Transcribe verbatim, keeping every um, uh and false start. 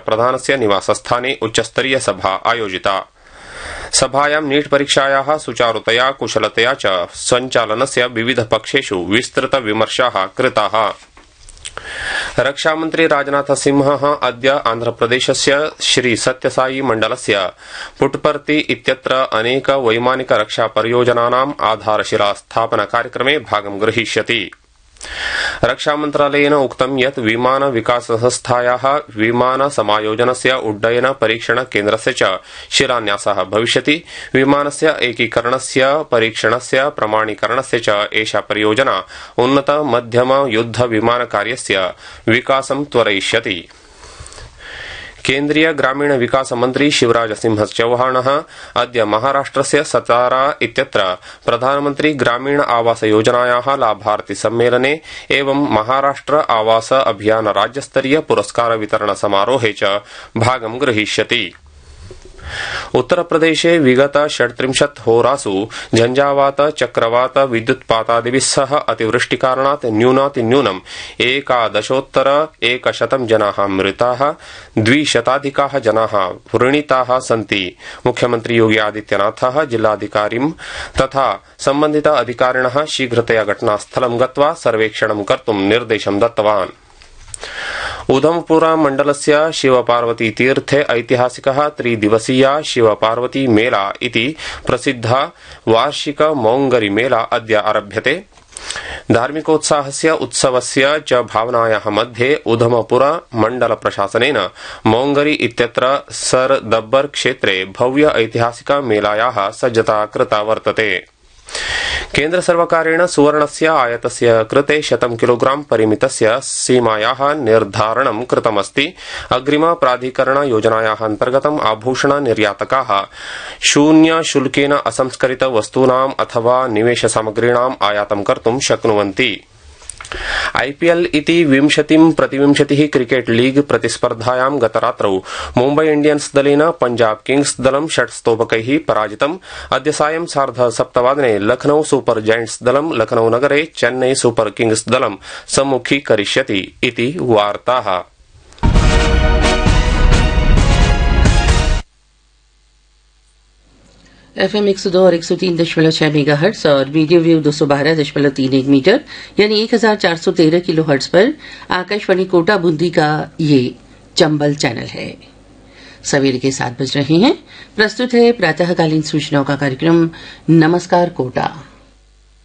प्रधानस्य निवासस्थाने उच्चस्तरीय सभा आयोजिता। सभायां नीट परीक्षायाः सुचारुतया कुशलतया च सञ्चालनस्य विविधपक्षेषु विस्तृतविमर्शाः कृताः। रक्षामन्त्री राजनाथ सिंहः अद्य आन्ध्रप्रदेशस्य श्री सत्यसाई मण्डलस्य पुट्पर्ति इत्यत्र अनेक वैमानिक रक्षा परियोजनानाम् आधारशिला स्थापन कार्यक्रमे भागं ग्रहीष्यति। रक्षामन्त्रालयेन उक्तं यत् विमान विकास संस्थायाः विमान समायोजनस्य उड्डयन परीक्षण केन्द्रस्य च शिलान्यासः भविष्यति। विमानस्य एकीकरणस्य परीक्षणस्य प्रमाणीकरणस्य च एषा परियोजना उन्नत मध्यम युद्ध विमान कार्यस्य विकासं त्वरयिष्यति। केन्द्रीय ग्रामीण विकास मन्त्री शिवराज सिंह चौहानः अद्य महाराष्ट्रस्य सतारा इत्यत्र प्रधानमन्त्री ग्रामीण आवास योजनायाः लाभार्थी सम्मेलने एवं महाराष्ट्र आवास अभियान राज्यस्तरीय पुरस्कार वितरण समारोहे च भागं ग्रहीष्यति। उत्तरप्रदेशे विगत षट्त्रिंशत् होरासु झंझावात चक्रवात विद्युत्पातादिभिः सह अतिवृष्टिकारणात् न्यूनातिन्यूनम् एकादशोत्तर एकशतं जनाः मृताः, द्विशताधिकाः जनाः व्रणिताः सन्ति। मुख्यमन्त्री योगी आदित्यनाथः जिल्लाधिकारिं तथा सम्बन्धित अधिकारिणः शीघ्रतया घटनास्थलं गत्वा सर्वेक्षणं कर्तुं निर्देशं दत्तवान्। उधमपुरा मण्डलस्य शिवपार्वती तीर्थे ऐतिहासिकः त्रिदिवसीया शिवपार्वती मेला इति प्रसिद्धा वार्षिक मौङ्गरी मेला अद्य आरभ्यते। धार्मिकोत्साहस्य उत्सवस्य च भावनायाः मध्ये उधमपुरा मण्डल प्रशासनेन मौङ्गरी इत्यत्र सर दब्बर क्षेत्रे भव्य ऐतिहासिक मेलायाः सज्जता कृता वर्तते। केन्द्र सर्वकारेण सुवर्णस्य आयातस्य कृते शतं किलोग्राम परिमितस्य सीमायाः निर्धारणं कृतमस्ति। अग्रिम प्राधिकरण योजनायाः अन्तर्गतम् आभूषण निर्यातकाः शून्य शुल्केन असंस्करित वस्तूनाम् अथवा निवेश सामग्रीणाम् आयातं कर्तुं शक्नुवन्ति। आईपीएल इति विंशतिं प्रतिविंशतिः क्रिकेट लीग प्रतिस्पर्धायां गतरात्रौ मुम्बई इंडियन्स दलेन पंजाब किंग्स दलं षट् स्तोभकैः पराजितम्। अद्य सायं सार्ध सप्तवादने लखनऊ सुपर जायंट्स दलं लखनऊ नगरे चेन्नई सुपर किंग्स दलं सम्मुखीकरिष्यति इति वार्ताः। एफएम एक सौ दो और एक सौ तीन दशमलव छह मेगा हर्ट्स और मीडियम वेव दो सौ बारह दशमलव तीन एक मीटर यानी एक हजार चार सौ तेरह किलो हर्ट्स पर आकाशवाणी कोटा बूंदी का ये चंबल चैनल है। सवेरे के सात बज रहे हैं। प्रस्तुत है प्रातःकालीन सूचनाओं का कार्यक्रम नमस्कार कोटा।